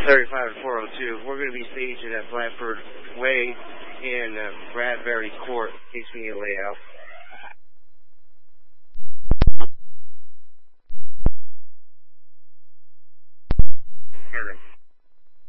35 and 402. We're going to be staging at Blandford Way in Bradbury Court. In case we need a layout.